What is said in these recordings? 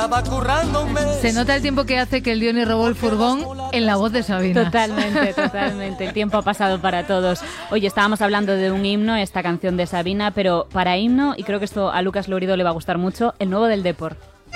Se nota el tiempo que hace que el Diony robó el furgón en la voz de Sabina. Totalmente, totalmente. El tiempo ha pasado para todos. Oye, estábamos hablando de un himno, esta canción de Sabina, pero para himno, y creo que esto a Lucas Lourido le va a gustar mucho, el nuevo del Depor.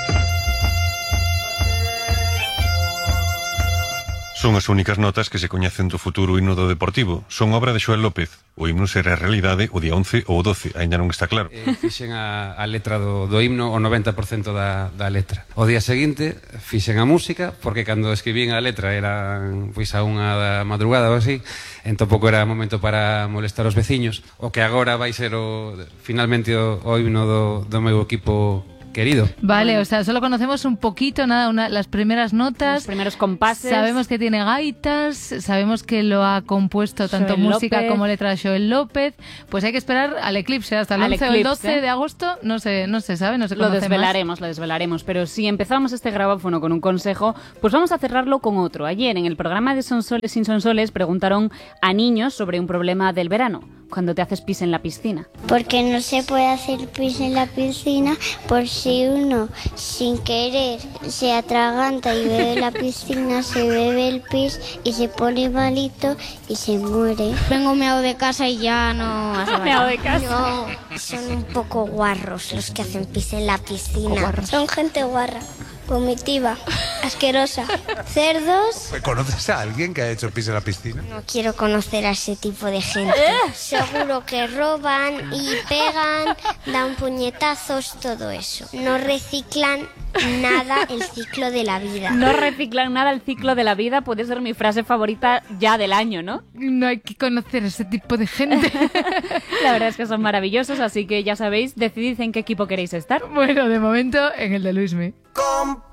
Son as únicas notas que se coñecen do futuro himno do Deportivo. Son obra de Xoel López. O himno será realidade o día 11 ou 12, aínda non está claro. Fixen a letra do himno o 90% da letra. O día seguinte fixen a música, porque cando escribín a letra era pois a unha da madrugada ou así, entón pouco era momento para molestar os veciños. O que agora vai ser finalmente o himno do meu equipo querido. Vale, bueno. O sea, solo conocemos un poquito, nada, las primeras notas. Los primeros compases. Sabemos que tiene gaitas, sabemos que lo ha compuesto tanto Xoel música López. Como letra de Xoel López. Pues hay que esperar al eclipse, hasta el 11 o el 12 de agosto, no se sabe, no se conoce Lo desvelaremos, pero si empezamos este grabáfono con un consejo, pues vamos a cerrarlo con otro. Ayer en el programa de Sonsoles sin Sonsoles preguntaron a niños sobre un problema del verano, cuando te haces pis en la piscina. Porque no se puede hacer pis en la piscina por si uno sin querer se atraganta y bebe la piscina, se bebe el pis y se pone malito y se muere. Vengo meado de casa y ya no hace meado de casa. No, son un poco guarros los que hacen pis en la piscina. Son gente guarra, vomitiva, asquerosa, cerdos. ¿Conoces a alguien que ha hecho pis en la piscina? No quiero conocer a ese tipo de gente. Seguro que roban y pegan, dan puñetazos, todo eso. No reciclan nada el ciclo de la vida. No reciclan nada el ciclo de la vida, puede ser mi frase favorita ya del año, ¿no? No hay que conocer a ese tipo de gente. La verdad es que son maravillosos, así que ya sabéis, decidid en qué equipo queréis estar. Bueno, de momento en el de Luismi.